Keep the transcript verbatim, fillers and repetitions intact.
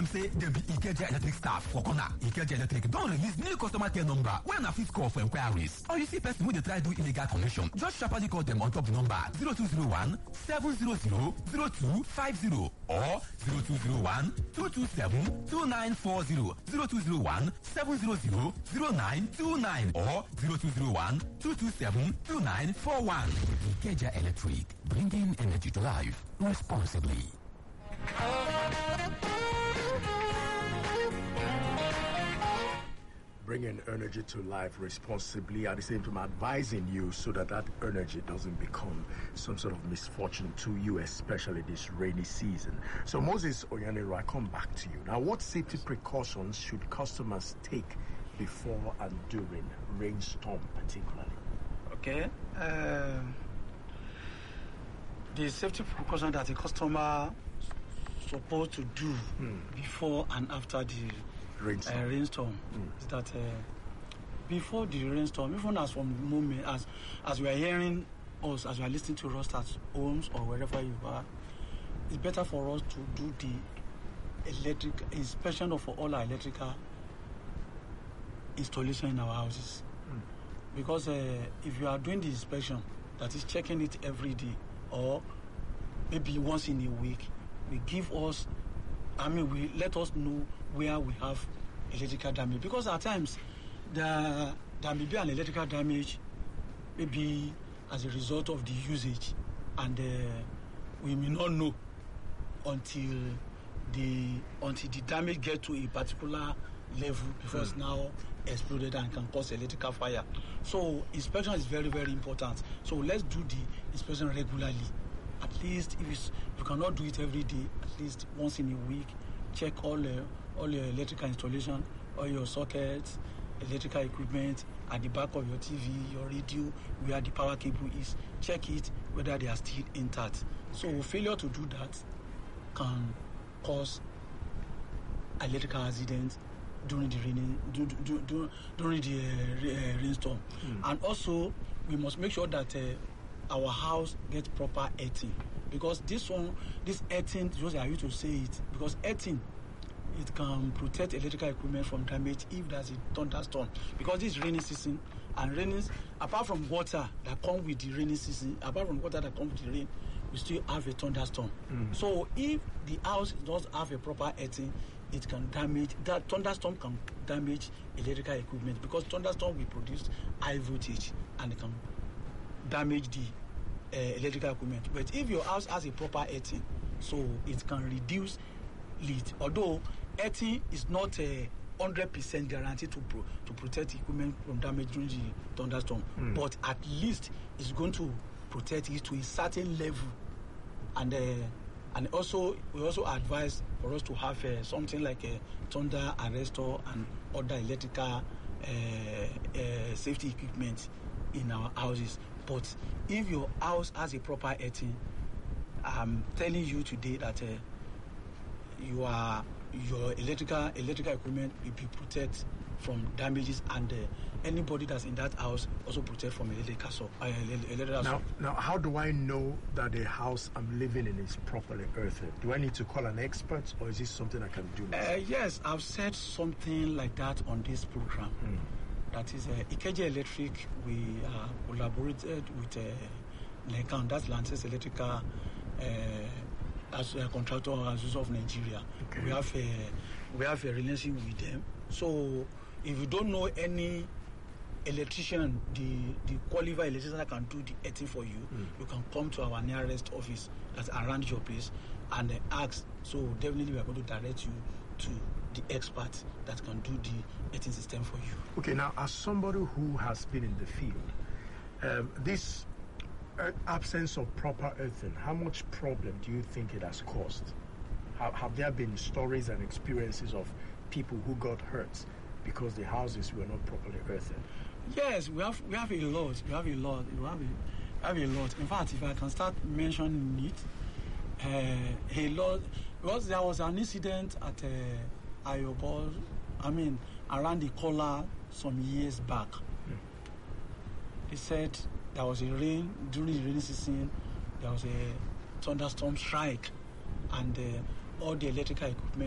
say dem be Ikeja Electric staff for corner. Ikeja Electric don release new customer care number wey na fit call for inquiries. Or you see person wey dey try do illegal connection, just sharparly call dem on top the number zero two zero one seven zero zero zero two five zero or zero two zero one two two seven two nine four zero, zero two zero one seven zero zero zero nine two nine or zero two zero one two two seven two nine four one. Ikeja Electric, bringing energy to life responsibly. Bringing energy to life responsibly, at the same time advising you so that that energy doesn't become some sort of misfortune to you, especially this rainy season. So Moses Oyanero, I come back to you. Now, what safety precautions should customers take before and during rainstorm particularly? Okay. Uh, the safety precaution that a customer supposed to do hmm. before and after the rainstorm, uh, rainstorm mm. is that uh, before the rainstorm, even as from the moment, as as we are hearing us, as we are listening to us at homes or wherever you are, it's better for us to do the electric inspection of all our electrical installation in our houses. Mm. Because uh, if you are doing the inspection, that is checking it every day or maybe once in a week, we give us, I mean, we let us know where we have electrical damage, because at times the, there may be an electrical damage maybe as a result of the usage, and uh, we may not know until the until the damage gets to a particular level before mm. it's now exploded and can cause electrical fire. So inspection is very, very important. So let's do the inspection regularly. At least if it's, you cannot do it every day, at least once in a week. Check all uh, all your electrical installation, all your sockets, electrical equipment at the back of your T V, your radio, where the power cable is. Check it whether they are still intact. So failure to do that can cause electrical accidents during the raining, do, do, do, during the uh, rainstorm. Mm. And also we must make sure that uh, our house gets proper earthing. Because this one, this earthing, just I used to say it, because earthing, it can protect electrical equipment from damage if there's a thunderstorm. Because this rainy season, and rain, apart from water that comes with the rainy season, apart from water that comes with the rain, we still have a thunderstorm. Mm. So if the house does have a proper earthing, it can damage, that thunderstorm can damage electrical equipment, because thunderstorm will produce high voltage and it can damage the Uh, electrical equipment. But if your house has a proper earthing, so it can reduce lead. Although earthing is not a hundred percent guaranteed to pro- to protect equipment from damage during the thunderstorm, mm. but at least it's going to protect it to a certain level. And uh, and also we also advise for us to have uh, something like a thunder arrestor and other electrical uh, uh, safety equipment in our houses. But if your house has a proper earthing, I'm telling you today that uh, you are your electrical electrical equipment will be protected from damages, and uh, anybody that's in that house also protect from electrical so, uh, electrical now, now, how do I know that the house I'm living in is properly earthed? Do I need to call an expert, or is this something I can do myself? Uh, yes, I've said something like that on this program. Mm. That is uh, Ikeja Electric. We uh, collaborated with uh, Lekan, that's Lances Electrical uh, as a contractor as of Nigeria. Okay. We have a we have a relationship with them. So if you don't know any electrician, the the qualified electrician that can do the earthing for you, mm. you can come to our nearest office that's around your place and uh, ask. So definitely we are going to direct you to the expert that can do the earthing system for you. Okay, now as somebody who has been in the field, um, this uh, absence of proper earthing, how much problem do you think it has caused? Have, have there been stories and experiences of people who got hurt because the houses were not properly earthed? Yes, we have we have a lot. We have a lot. We have a, have a lot. In fact, if I can start mentioning it, uh, a lot. Because there was an incident at uh, Ayobor, I mean, around the Kola some years back. Mm. They said there was a rain, during the rainy season, there was a thunderstorm strike, and uh, all the electrical equipment